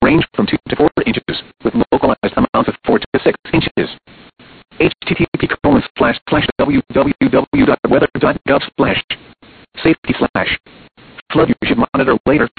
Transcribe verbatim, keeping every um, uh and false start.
range from two to four inches, with localized amounts of four to six inches. http colon slash slash www.weather.gov slash safety slash flood. You should monitor later